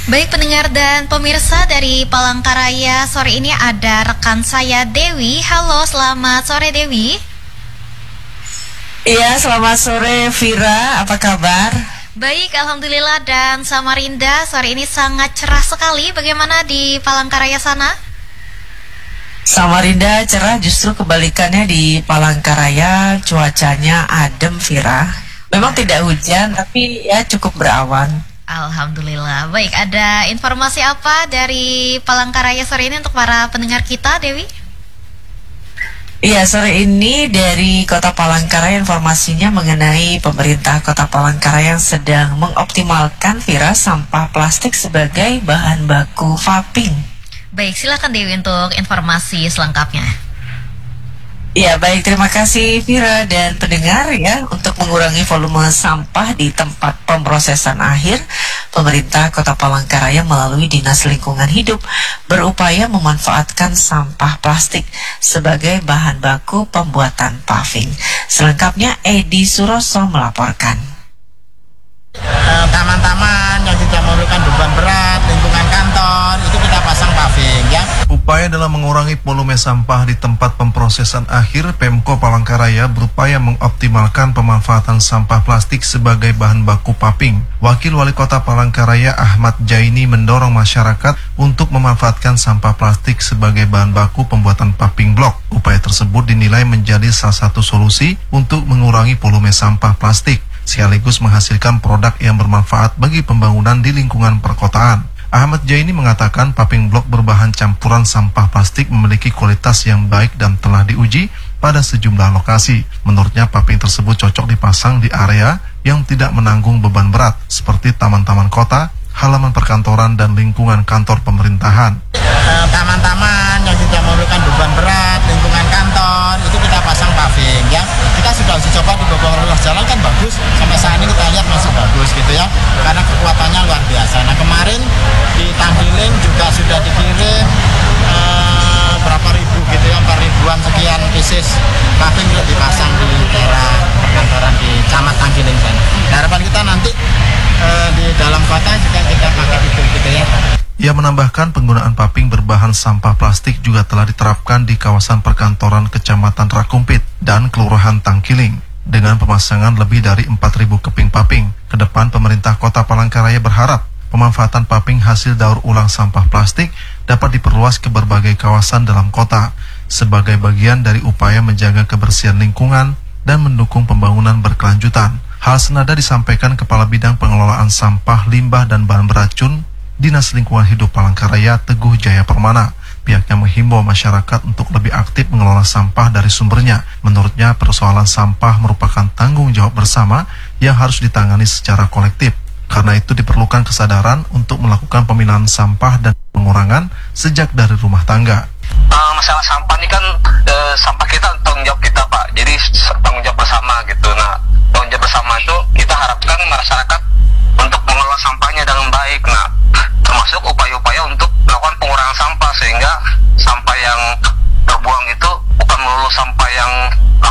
Baik pendengar dan pemirsa dari Palangkaraya, sore ini ada rekan saya Dewi. Halo, selamat sore Dewi. Iya, selamat sore Vira, apa kabar? Baik, Alhamdulillah, dan Samarinda sore ini sangat cerah sekali. Bagaimana di Palangkaraya sana? Samarinda cerah, justru kebalikannya di Palangkaraya cuacanya adem Vira. Memang tidak hujan, tapi ya cukup berawan. Alhamdulillah. Baik, ada informasi apa dari Palangkaraya sore ini untuk para pendengar kita, Dewi? Iya, sore ini dari Kota Palangkaraya informasinya mengenai pemerintah Kota Palangkaraya yang sedang mengoptimalkan Vira sampah plastik sebagai bahan baku vaping. Baik, silakan Dewi untuk informasi selengkapnya. Ya, baik, terima kasih Vira dan pendengar ya. Untuk mengurangi volume sampah di tempat pemrosesan akhir, pemerintah Kota Palangkaraya melalui Dinas Lingkungan Hidup berupaya memanfaatkan sampah plastik sebagai bahan baku pembuatan paving. Selengkapnya Edi Suroso melaporkan. Taman-taman yang tidak memerlukan beban berat, lingkungan kantor, itu kita pasang paving ya. Upaya dalam mengurangi volume sampah di tempat pemrosesan akhir, Pemko Palangkaraya berupaya mengoptimalkan pemanfaatan sampah plastik sebagai bahan baku paving. Wakil Wali Kota Palangkaraya Ahmad Jaini mendorong masyarakat untuk memanfaatkan sampah plastik sebagai bahan baku pembuatan paving blok. Upaya tersebut dinilai menjadi salah satu solusi untuk mengurangi volume sampah plastik, sekaligus menghasilkan produk yang bermanfaat bagi pembangunan di lingkungan perkotaan. Ahmad Jaini mengatakan paving blok berbahan campuran sampah plastik memiliki kualitas yang baik dan telah diuji pada sejumlah lokasi. Menurutnya paving tersebut cocok dipasang di area yang tidak menanggung beban berat seperti taman-taman kota, halaman perkantoran, dan lingkungan kantor pemerintahan. Taman-taman yang tidak memerlukan beban berat, lingkungan kantor, itu kita pasang paving ya. Kita sudah uji coba di beberapa ruas jalan kan bagus, sampai saat ini kita lihat masih bagus gitu ya, karena kekuatannya luar biasa. Nah kemarin di Tanggiling juga sudah dikirim berapa ribu gitu ya, 4.000-an sekian pieces paving untuk dipasang di daerah perkantoran di Camat Tanggiling sana. Nah, harapan kita nanti di dalam kota juga kita pakai itu gitu ya. Ia menambahkan penggunaan paving berbahan sampah plastik juga telah diterapkan di kawasan perkantoran Kecamatan Rakumpit dan Kelurahan Tangkiling dengan pemasangan lebih dari 4.000 keping paving. Kedepan pemerintah Kota Palangkaraya berharap pemanfaatan paving hasil daur ulang sampah plastik dapat diperluas ke berbagai kawasan dalam kota sebagai bagian dari upaya menjaga kebersihan lingkungan dan mendukung pembangunan berkelanjutan. Hal senada disampaikan Kepala Bidang Pengelolaan Sampah, Limbah, dan Bahan Beracun Dinas Lingkungan Hidup Palangkaraya Teguh Jaya Permana. Pihaknya menghimbau masyarakat untuk lebih aktif mengelola sampah dari sumbernya. Menurutnya persoalan sampah merupakan tanggung jawab bersama yang harus ditangani secara kolektif. Karena itu diperlukan kesadaran untuk melakukan pemilahan sampah dan pengurangan sejak dari rumah tangga. Masalah sampah ini kan sampah kita tanggung jawab kita Pak, jadi tanggung jawab bersama gitu. Nah tanggung jawab bersama itu kita harapkan masyarakat